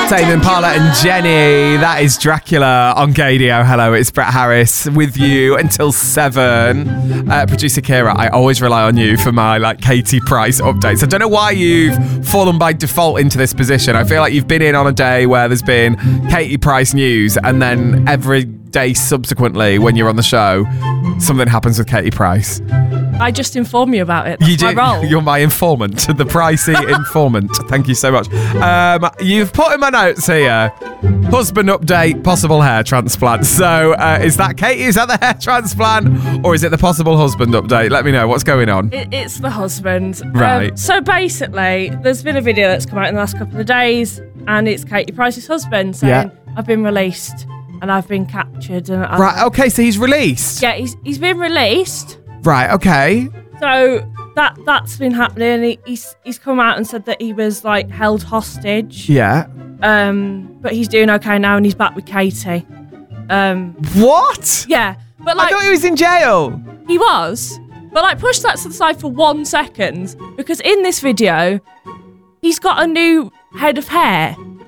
Tame Impala and Jenny. That is Dracula on Gadio. Hello, it's Brett Harris with you until 7. Producer Kira, I always rely on you for my Katie Price updates. I don't know why you've fallen by default into this position. I feel like you've been in on a day where there's been Katie Price news, and then every day subsequently when you're on the show, something happens with Katie Price. I just inform you about it. That's my role. You're my informant, the pricey informant. Thank you so much. You've put in my notes here, husband update, possible hair transplant. So is that Katie? Is that the hair transplant? Or is it the possible husband update? Let me know. What's going on? It's the husband. Right. So basically, there's been a video that's come out in the last couple of days, and it's Katie Price's husband saying, I've been released and I've been captured. Right, okay, so he's released. Yeah, he's been released. Right, okay. So that's been happening. He's come out and said that he was held hostage. Yeah. But he's doing okay now, and he's back with Katie. What? Yeah, but I thought he was in jail. He was, but push that to the side for 1 second, because in this video, he's got a new head of hair.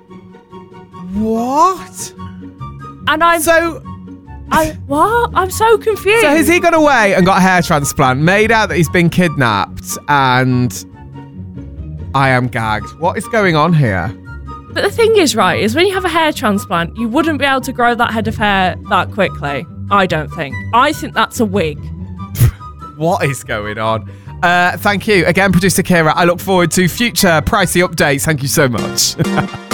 What? And I'm so confused. So has he gone away and got a hair transplant, made out that he's been kidnapped, and I am gagged. What is going on here? But the thing is, right, is when you have a hair transplant, you wouldn't be able to grow that head of hair that quickly. I don't think. I think that's a wig. What is going on? Thank you again, producer Kira. I look forward to future pricey updates. Thank you so much.